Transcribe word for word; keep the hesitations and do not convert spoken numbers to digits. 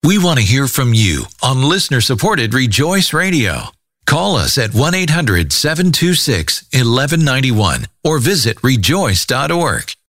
We want to hear from you on listener-supported Rejoice Radio. Call us at one eight hundred seven two six one one nine one or visit rejoice dot org.